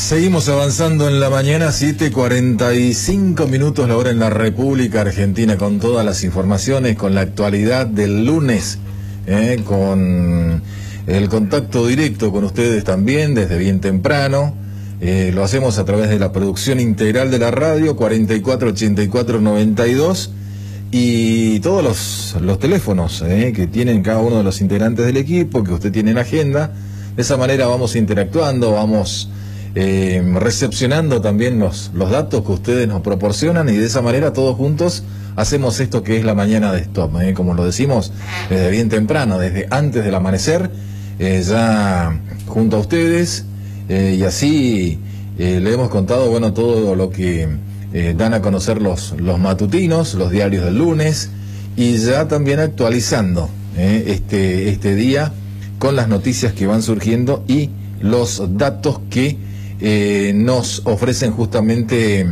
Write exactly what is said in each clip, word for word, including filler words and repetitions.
Seguimos avanzando en la mañana, siete cuarenta y cinco minutos la hora en la República Argentina, con todas las informaciones, con la actualidad del lunes, eh, con el contacto directo con ustedes también desde bien temprano. Eh, lo hacemos a través de la producción integral de la radio, cuarenta y cuatro ochenta y cuatro noventa y dos, y todos los, los teléfonos eh, que tienen cada uno de los integrantes del equipo, que usted tiene en agenda. De esa manera vamos interactuando, vamos eh, recepcionando también los, los datos que ustedes nos proporcionan, y de esa manera todos juntos hacemos esto que es la mañana de Stop, eh, como lo decimos desde bien temprano, desde antes del amanecer, eh, ya junto a ustedes, eh, y así eh, le hemos contado bueno todo lo que eh, dan a conocer los, los matutinos, los diarios del lunes, y ya también actualizando eh, este, este día con las noticias que van surgiendo y los datos que eh, nos ofrecen justamente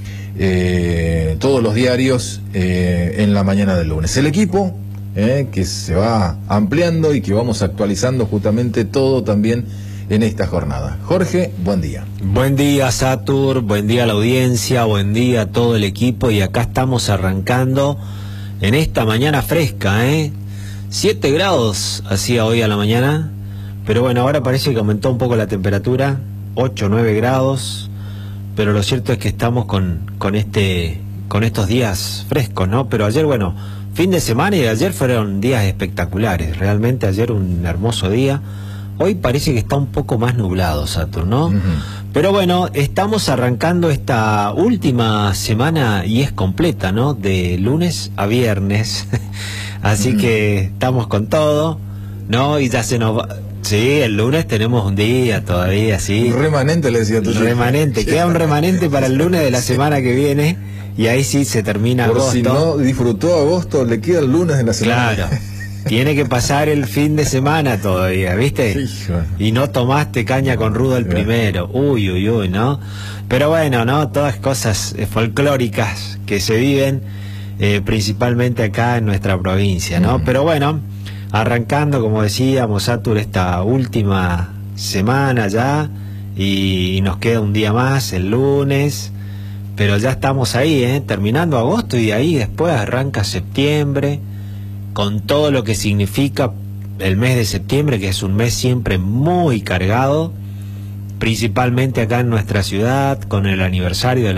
eh, todos los diarios eh, en la mañana del lunes. El equipo eh, que se va ampliando y que vamos actualizando justamente todo también en esta jornada. Jorge, buen día. Buen día, Satur, buen día a la audiencia, buen día a todo el equipo, y acá estamos arrancando en esta mañana fresca, ¿eh? siete grados hacía hoy a la mañana, pero bueno, ahora parece que aumentó un poco la temperatura, ocho, nueve grados, pero lo cierto es que estamos con, con, este, con estos días frescos, ¿no? Pero ayer, bueno, fin de semana y ayer fueron días espectaculares, realmente ayer un hermoso día. Hoy parece que está un poco más nublado, Satur, ¿no? Uh-huh. Pero bueno, estamos arrancando esta última semana y es completa, ¿no? De lunes a viernes. Así uh-huh. que estamos con todo, ¿no? Y ya se nos va... Sí, el lunes tenemos un día todavía, sí. Un remanente, le decía tú. Remanente, queda un remanente para el lunes de la semana que viene, y ahí sí se termina Por agosto. si no disfrutó agosto, le queda el lunes de la semana. Claro. Tiene que pasar el fin de semana todavía, ¿viste? Hijo. Y no tomaste caña con rudo el primero. Uy, uy, uy, ¿no? Pero bueno, ¿no? Todas cosas eh, folclóricas que se viven eh, principalmente acá en nuestra provincia, ¿no? Mm. Pero bueno, arrancando, como decíamos, Satur, esta última semana ya, y, y nos queda un día más, el lunes, pero ya estamos ahí, ¿eh? Terminando agosto, y de ahí después arranca septiembre, con todo lo que significa el mes de septiembre, que es un mes siempre muy cargado, principalmente acá en nuestra ciudad, con el aniversario de la